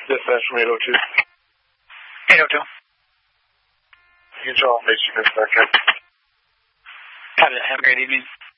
Dispatch from 802. 802. Control, make sure it's okay. Have a great evening.